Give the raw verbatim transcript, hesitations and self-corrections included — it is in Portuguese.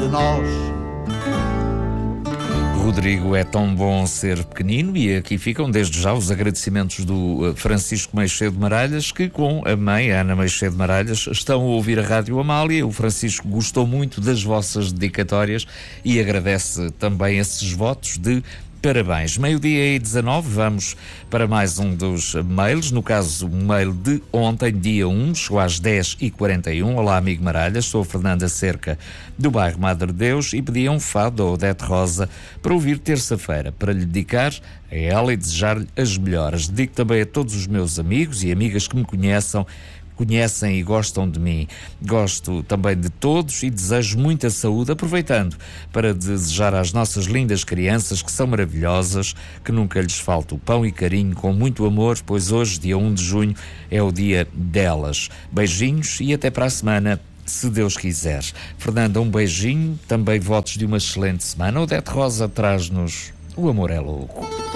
nós. Rodrigo, é tão bom ser pequenino, e aqui ficam desde já os agradecimentos do Francisco Meixedo de Maralhas, que com a mãe, a Ana Meixedo de Maralhas, estão a ouvir a Rádio Amália. O Francisco gostou muito das vossas dedicatórias e agradece também esses votos de parabéns. Meio-dia e dezanove, vamos para mais um dos mails, no caso um mail de ontem, dia um, chegou às dez e quarenta e um. Olá, amigo Maralhas, sou a Fernanda Cerca, do bairro Madre Deus, e pedia um fado a Odete Rosa para ouvir terça-feira, para lhe dedicar a ela e desejar-lhe as melhoras. Dedico também a todos os meus amigos e amigas que me conheçam, conhecem e gostam de mim. Gosto também de todos e desejo muita saúde, aproveitando para desejar às nossas lindas crianças, que são maravilhosas, que nunca lhes falte o pão e carinho, com muito amor, pois hoje, dia um de junho, é o dia delas. Beijinhos e até para a semana, se Deus quiser. Fernanda, um beijinho, também votos de uma excelente semana. Odete Rosa traz-nos O Amor é Louco.